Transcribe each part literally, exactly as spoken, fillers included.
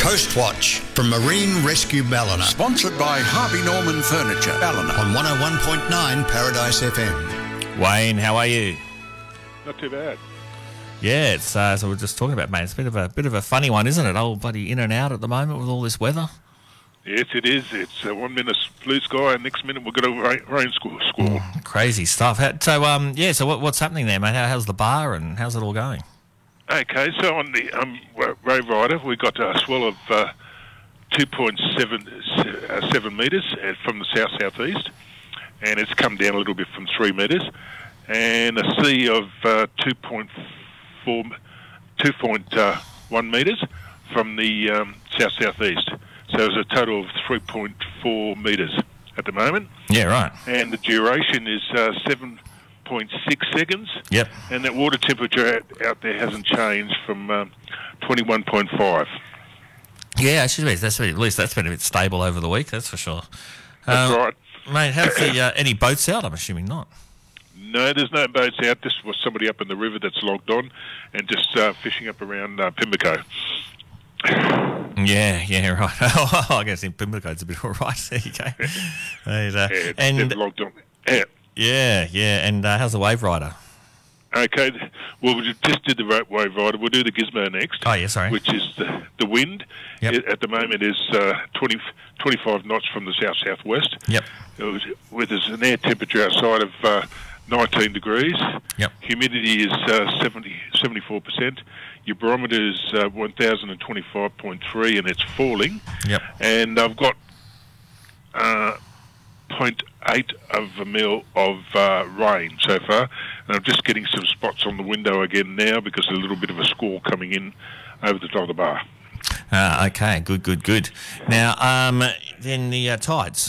Coast Watch from Marine Rescue Ballina. Sponsored by Harvey Norman Furniture, Ballina. On one oh one point nine Paradise F M. Wayne, how are you? Not too bad. Yeah, it's uh, so we're just talking about, mate. It's a bit of a bit of a funny one, isn't it? Oh, bloody in and out at the moment with all this weather. Yes, it is. It's uh, one minute blue sky, and next minute we've got a rain, rain squall. squall. Mm, crazy stuff. How, so, um, yeah. So, what, what's happening there, mate? How, how's the bar and how's it all going? Okay, so on the um, Wave Rider, we got a swell of uh, two point seven uh, seven metres from the south southeast, and it's come down a little bit from three metres, and a sea of uh, two point four, two point one metres from the um, south southeast. So it's a total of three point four metres at the moment. Yeah, right. And the duration is uh, seven point six seconds. Yep. And that water temperature out, out there hasn't changed from um, twenty-one point five. Yeah, actually, that's been, at least that's been a bit stable over the week, that's for sure. That's um, right. Mate, how's the, uh, any boats out? I'm assuming not. No, there's no boats out. This was somebody up in the river that's logged on and just uh, fishing up around uh, Pimlico. Yeah, yeah, right. Oh, I guess in Pimlico it's a bit all right. There you go. And, uh, Yeah, and they've logged on. Yeah. yeah, yeah. And uh, how's the Wave Rider? Okay, well, we just did the Wave Rider. We'll do the Gizmo next. Oh, yeah, sorry. Which is the, the wind. Yep. It, at the moment is uh, twenty, twenty-five knots from the south-southwest. Yep. It was, with there's an air temperature outside of uh, nineteen degrees. Yep. Humidity is uh, seventy, seventy-four percent. Your barometer is uh, one thousand twenty-five point three, and it's falling. Yep. And I've got uh, zero point eight of a mil of uh, rain so far, and I'm just getting some spots on the window again now because there's a little bit of a squall coming in over the top of the bar. Ah, okay, good, good, good. Now, um, then the uh, tides.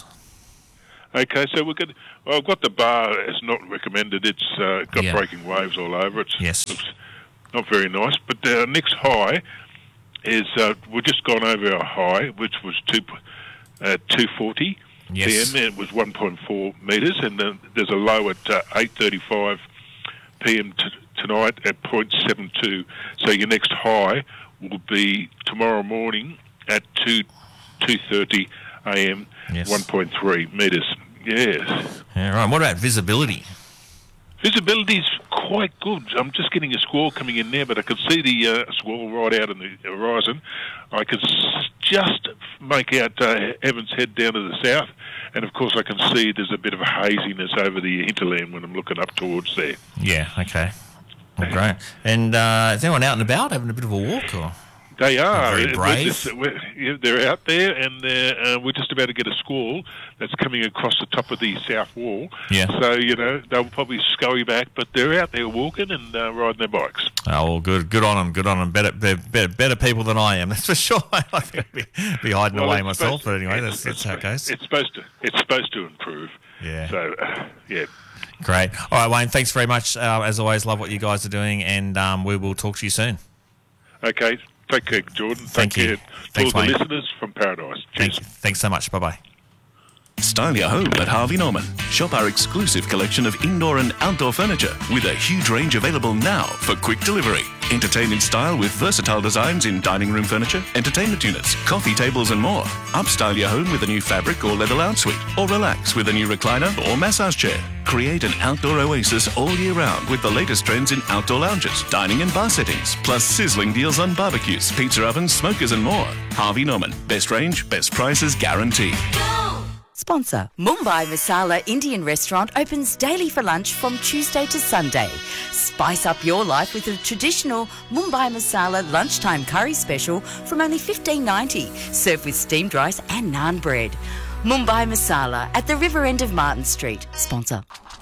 Okay, so we're good. Well, I've got the bar as not recommended. It's uh, got Yeah. breaking waves all over it. Yes. Looks not very nice. But our next high is uh, we've just gone over our high, which was two uh, two forty Yes. p m. It was one point four metres, and then there's a low at uh, eight thirty-five p m T- tonight at zero point seven two. So your next high will be tomorrow morning at two two thirty a m. Yes. one point three metres. Yes. Yeah, right. What about visibility? Visibility's quite good. I'm just getting a squall coming in there, but I can see the uh, squall right out in the horizon. I can s- just make out uh, Evans Head down to the south, and of course I can see there's a bit of a haziness over the hinterland when I'm looking up towards there. Yeah, okay. Well, great. And uh, is anyone out and about having a bit of a walk? Or? They are. Very We're brave. just- we're- yeah, they're out there, and they're, uh, we're just about to get a squall that's coming across the top of the south wall. Yeah. So, you know, they'll probably scurry back, but they're out there walking and uh, riding their bikes. Oh, well, good, good on them, good on them. Better, better, better, better people than I am, that's for sure. I think I'd be, be hiding Well, away it's myself, supposed- but anyway, it's- that's, that's how it goes. It's supposed to. It's supposed to improve. Yeah. So, uh, yeah. Great. All right, Wayne, thanks very much. Uh, as always, love what you guys are doing, and um, we will talk to you soon. Okay. Take care, Jordan. Thank Take you. care Thanks, to all the Wayne. listeners from Paradise. Cheers. Thank you. Thanks so much. Bye-bye. Style your home at Harvey Norman. Shop our exclusive collection of indoor and outdoor furniture with a huge range available now for quick delivery. Entertain in style with versatile designs in dining room furniture, entertainment units, coffee tables and more. Upstyle your home with a new fabric or leather lounge suite, or relax with a new recliner or massage chair. Create an outdoor oasis all year round with the latest trends in outdoor lounges, dining and bar settings, plus sizzling deals on barbecues, pizza ovens, smokers and more. Harvey Norman. Best range, best prices guaranteed. Sponsor. Mumbai Masala Indian Restaurant opens daily for lunch from Tuesday to Sunday. Spice up your life with a traditional Mumbai Masala lunchtime curry special from only fifteen ninety, served with steamed rice and naan bread. Mumbai Masala at the river end of Martin Street. Sponsor.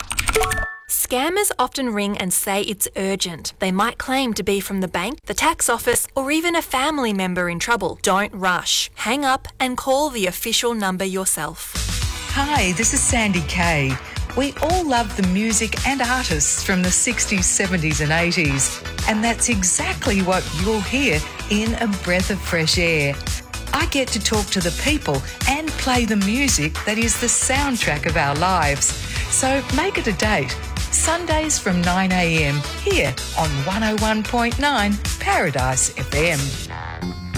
Scammers often ring and say it's urgent. They might claim to be from the bank, the tax office, or even a family member in trouble. Don't rush. Hang up and call the official number yourself. Hi, this is Sandy Kay. We all love the music and artists from the sixties, seventies and eighties, and that's exactly what you'll hear in A Breath of Fresh Air. I get to talk to the people and play the music that is the soundtrack of our lives. So make it a date. Sundays from nine a m here on one oh one point nine Paradise F M.